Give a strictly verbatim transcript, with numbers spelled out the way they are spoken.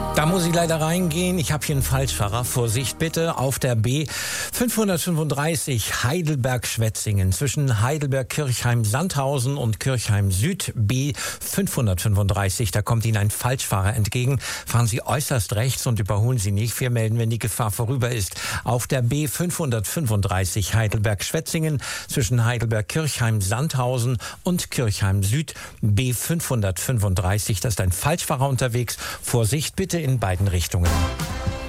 Da muss ich leider reingehen. Ich habe hier einen Falschfahrer. Vorsicht bitte. Auf der B fünfhundertfünfunddreißig Heidelberg-Schwetzingen zwischen Heidelberg-Kirchheim-Sandhausen und Kirchheim-Süd. B fünfhundertfünfunddreißig. Da kommt Ihnen ein Falschfahrer entgegen. Fahren Sie äußerst rechts und überholen Sie nicht. Wir melden, wenn die Gefahr vorüber ist. Auf der B fünfhundertfünfunddreißig Heidelberg-Schwetzingen zwischen Heidelberg-Kirchheim-Sandhausen und Kirchheim-Süd. B fünfhundertfünfunddreißig. Da ist ein Falschfahrer unterwegs. Vorsicht bitte in beiden Richtungen.